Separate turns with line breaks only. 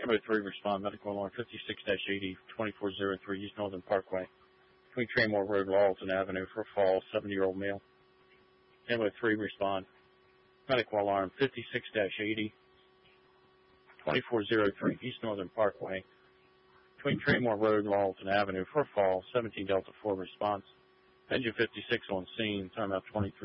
Number 3, respond. Medical alarm 56-80, 2403 East Northern Parkway. Between Traymore Road, Laurelton Avenue for a fall, 70-year-old male. Number 3, respond. Medical alarm 56-80, 2403 East Northern Parkway. Between Traymore Road, Laurelton Avenue for a fall, 17 Delta 4 response. Engine 56 on scene, time out 23.